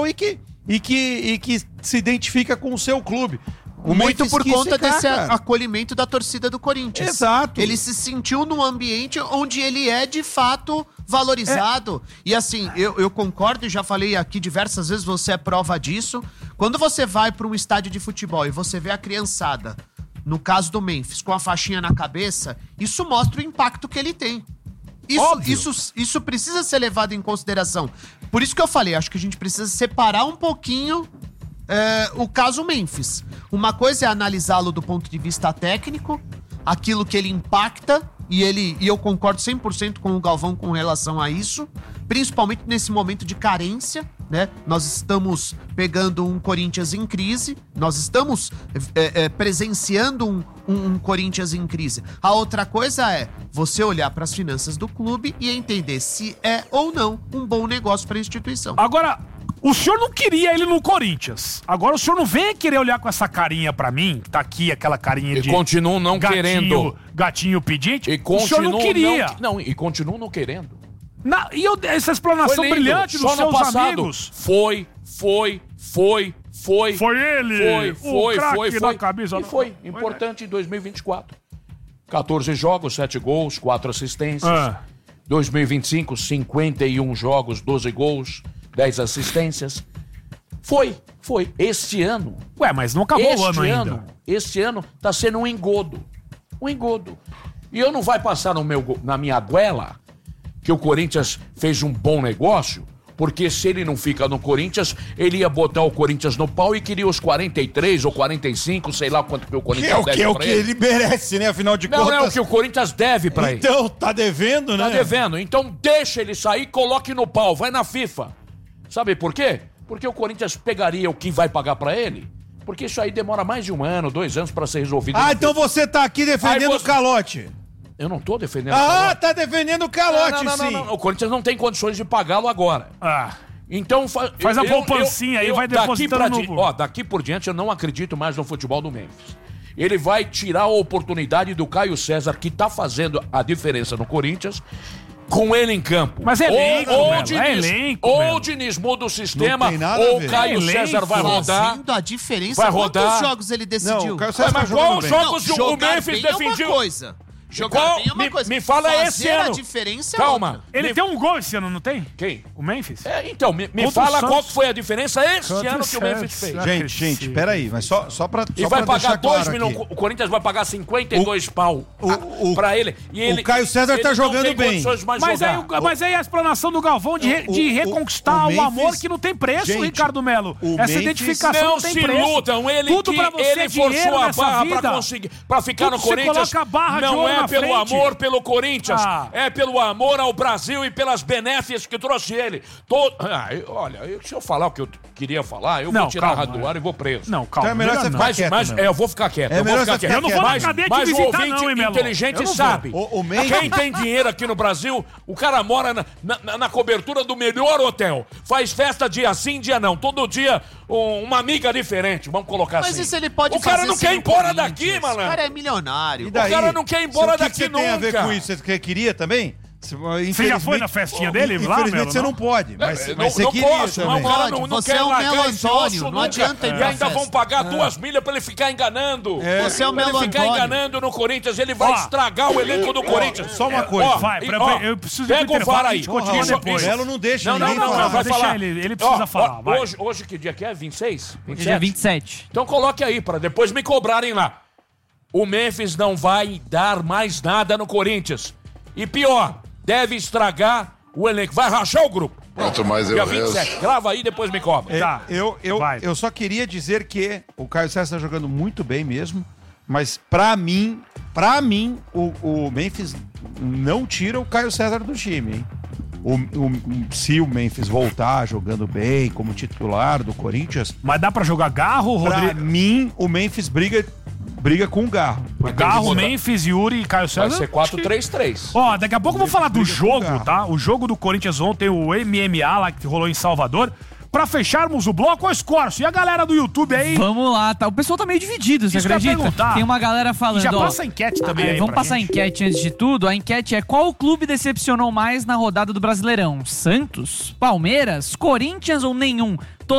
e que se identifica com o seu clube. Muito por conta desse acolhimento da torcida do Corinthians. Exato. Ele se sentiu num ambiente onde ele é, de fato, valorizado. E assim, eu concordo e já falei aqui diversas vezes, você é prova disso. Quando você vai para um estádio de futebol e você vê a criançada, no caso do Memphis, com a faixinha na cabeça, isso mostra o impacto que ele tem. Isso precisa ser levado em consideração. Por isso que eu falei, acho que a gente precisa separar um pouquinho o caso Memphis. Uma coisa é analisá-lo do ponto de vista técnico, aquilo que ele impacta, e eu concordo 100% com o Galvão com relação a isso, principalmente nesse momento de carência, né? Nós estamos pegando um Corinthians em crise, nós estamos presenciando um Corinthians em crise. A outra coisa é você olhar para as finanças do clube e entender se é ou não um bom negócio para a instituição. Agora, o senhor não queria ele no Corinthians. Agora o senhor não vem querer olhar com essa carinha pra mim, tá aqui aquela carinha de... E continuo não querendo. Gatinho pedinte. E o senhor não queria. E continuo não querendo. Essa explanação brilhante dos seus amigos. Foi. Foi ele. Foi. Da camisa. E foi importante em 2024. 14 jogos, 7 gols, 4 assistências. 2025, 51 jogos, 12 gols, 10 assistências. Foi. Este ano... Ué, mas não acabou o ano ainda. Este ano tá sendo um engodo. E eu não vai passar na minha goela que o Corinthians fez um bom negócio, porque se ele não fica no Corinthians, ele ia botar o Corinthians no pau e queria os 43 ou 45, sei lá quanto que o Corinthians deve pra ele. É o que ele merece, né? Afinal de contas... Não é o que o Corinthians deve pra ele. Então, tá devendo, né? Tá devendo. Então deixa ele sair, coloque no pau, vai na FIFA. Sabe por quê? Porque o Corinthians pegaria o que vai pagar pra ele, porque isso aí demora mais de 1 ano, 2 anos pra ser resolvido. Então você tá aqui defendendo o calote. Eu não tô defendendo o calote. Tá defendendo o calote, sim. Não. O Corinthians não tem condições de pagá-lo agora. Então faz a poupancinha aí, vai depositando daqui por diante eu não acredito mais no futebol do Memphis. Ele vai tirar a oportunidade do Caio César, que tá fazendo a diferença no Corinthians, com ele em campo. Mas é elenco, ou o Diniz muda o sistema, ou o Caio César vai rodar. Fazendo a diferença, vai rodar. quantos jogos ele decidiu? Não, o Caio César mas qual jogos o Memphis defendiu? É uma coisa. Jogar bem é uma coisa. Me fala esse ano. A diferença Calma. outra. Ele tem um gol esse ano, não tem? Quem? O Memphis? Então, me fala qual foi a diferença esse ano que o Memphis fez. Gente, peraí, mas só pra E vai pagar 2 claro milhões, o Corinthians vai pagar 52 pau pra ele. O Caio César tá jogando bem. Mas aí a explanação do Galvão de reconquistar o amor que não tem preço, Ricardo Melo. Essa identificação não tem preço. Não se iludam, ele forçou a barra pra ficar no Corinthians. Não é pelo amor pelo Corinthians, é pelo amor ao Brasil e pelas benéficas que trouxe ele. Olha, se eu falar o que eu queria falar, eu vou tirar a rádio do ar e vou preso. Não, calma. Então é melhor você ficar quieto. Mas eu vou ficar quieto. Eu não vou na cadeia te visitar, o ouvinte Melo. inteligente sabe. Quem tem dinheiro aqui no Brasil, o cara mora na cobertura do melhor hotel. Faz festa dia sim, dia não. Todo dia uma amiga diferente, vamos colocar assim. Mas isso ele pode fazer. O cara não quer ir embora daqui, malandro. O cara é milionário. E daí? O cara não quer ir embora daqui O que nunca. tem a ver com isso? Você queria também? Você já foi na festinha dele? Infelizmente você não pode, mas você não queria posso, também. o cara não Você quer é o largar Melo esse Antônio, osso não nunca. adianta ir E pra ainda festa. vão pagar 2 milhas pra ele ficar enganando. Você é o Pra Melo ele ficar Antônio. enganando no Corinthians, ele vai estragar o elenco do Corinthians. Só uma coisa. Eu preciso pega o VAR aí. Continua depois. O Melo não deixa ninguém não, falar. vai falar. Ele precisa falar. Vai. Hoje que dia que é? 26? Hoje é 27. Então coloque aí, pra depois me cobrarem lá. O Memphis não vai dar mais nada no Corinthians. E pior, deve estragar o elenco. Vai rachar o grupo. Quanto mais eu Dia rezo. 27. Grava aí, depois me cobra. Tá. Eu só queria dizer que o Caio César tá jogando muito bem mesmo, mas pra mim, o Memphis não tira o Caio César do time, hein? Se o Memphis voltar jogando bem como titular do Corinthians... Mas dá pra jogar Garro, Rodrigo? Pra mim, o Memphis briga com o Garro. Garro, Memphis, Yuri e Caio César. Vai ser 4-3-3. Ó, daqui a pouco eu vou falar do jogo, tá? O jogo do Corinthians ontem, o MMA lá que rolou em Salvador. Pra fecharmos o bloco, o Escorço. E a galera do YouTube aí? Vamos lá, tá? O pessoal tá meio dividido, você acredita? Tem uma galera falando... Já passa a enquete também aí vamos passar a enquete antes de tudo. A enquete é: qual clube decepcionou mais na rodada do Brasileirão? Santos? Palmeiras? Corinthians ou nenhum?